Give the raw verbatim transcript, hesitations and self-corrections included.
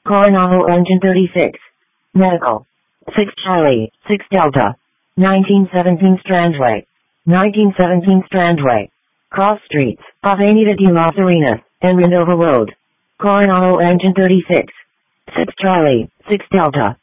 Coronado Engine thirty-six. Medical. six Charlie, six Delta. nineteen seventeen Strandway. nineteen seventeen Strandway. Cross Streets, Avenida de las Arenas, and Renova Road. Coronado Engine thirty-six. six Charlie, six Delta.